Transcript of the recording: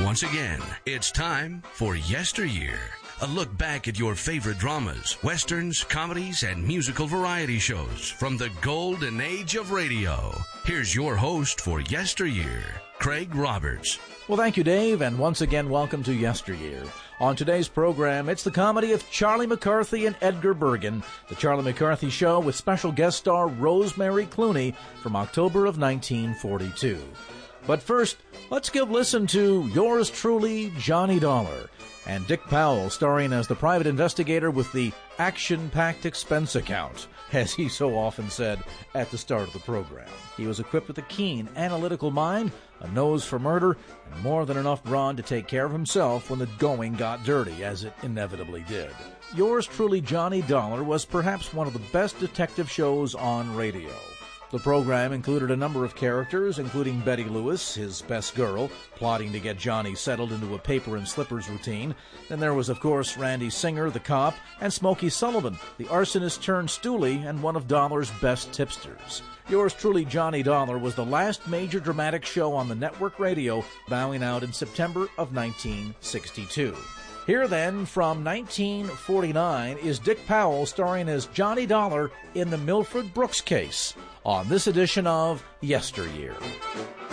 Once again, it's time for Yesteryear. A look back at your favorite dramas, westerns, comedies, and musical variety shows from the golden age of radio. Here's your host for Yesteryear, Craig Roberts. Well, thank you, Dave, and once again, welcome to Yesteryear. On today's program, it's the comedy of Charlie McCarthy and Edgar Bergen, The Charlie McCarthy Show, with special guest star Rosemary Clooney from October of 1942. But first, let's give listen to yours truly, Johnny Dollar, and Dick Powell starring as the private investigator with the action-packed expense account, as he so often said at the start of the program. He was equipped with a keen, analytical mind, a nose for murder, and more than enough brawn to take care of himself when the going got dirty, as it inevitably did. Yours truly, Johnny Dollar, was perhaps one of the best detective shows on radio. The program included a number of characters, including Betty Lewis, his best girl, plotting to get Johnny settled into a paper and slippers routine. Then there was, of course, Randy Singer, the cop, and Smokey Sullivan, the arsonist turned stoolie and one of Dollar's best tipsters. Yours truly, Johnny Dollar, was the last major dramatic show on the network radio, bowing out in September of 1962. Here then, from 1949, is Dick Powell starring as Johnny Dollar in the Milford Brooks case on this edition of Yesteryear.